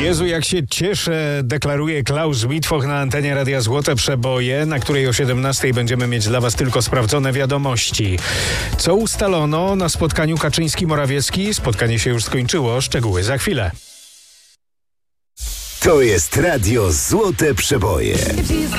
Jezu, jak się cieszę, deklaruje Klaus Mitwoch na antenie Radia Złote Przeboje, na której o 17 będziemy mieć dla Was tylko sprawdzone wiadomości. Co ustalono na spotkaniu Kaczyński-Morawiecki? Spotkanie się już skończyło, szczegóły za chwilę. To jest Radio Złote Przeboje.